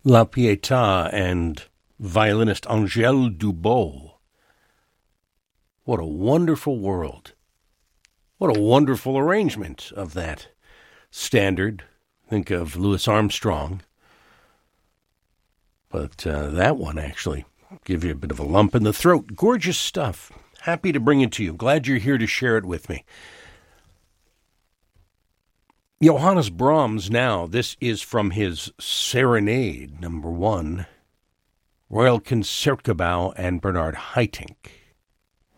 La Pietà and violinist Angèle Dubot. What a wonderful world. What a wonderful arrangement of that standard. Think of Louis Armstrong. But that one actually give you a bit of a lump in the throat. Gorgeous stuff. Happy to bring it to you. Glad you're here to share it with me. Johannes Brahms now. This is from his Serenade, number 1. Royal Concertgebouw and Bernard Haitink.